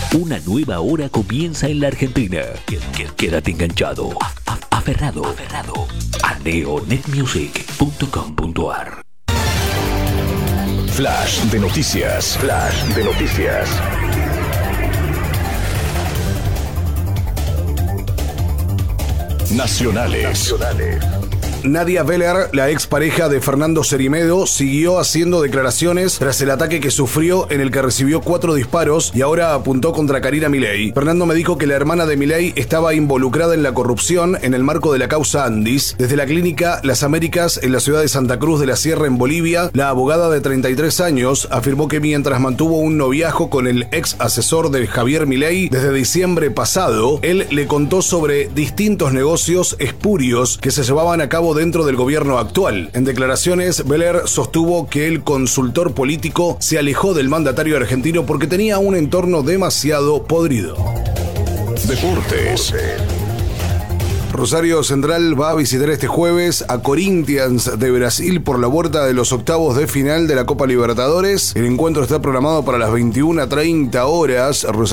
Una nueva hora comienza en la Argentina. Quédate enganchado, aferrado a neonetmusic.com.ar. Flash de noticias. Nacionales. Nadia Veller, la expareja de Fernando Cermedo, siguió haciendo declaraciones tras el ataque que sufrió, en el que recibió 4 disparos y ahora apuntó contra Karina Milei. Fernando me dijo que la hermana de Milei estaba involucrada en la corrupción en el marco de la causa Andis. Desde la clínica Las Américas en la ciudad de Santa Cruz de la Sierra, en Bolivia, la abogada de 33 años afirmó que mientras mantuvo un noviazgo con el ex asesor de Javier Milei desde diciembre pasado, él le contó sobre distintos negocios espurios que se llevaban a cabo dentro del gobierno actual. En declaraciones, Veller sostuvo que el consultor político se alejó del mandatario argentino porque tenía un entorno demasiado podrido. Deportes. Rosario Central va a visitar este jueves a Corinthians de Brasil por la vuelta de los octavos de final de la Copa Libertadores. El encuentro está programado para las 21:30 horas.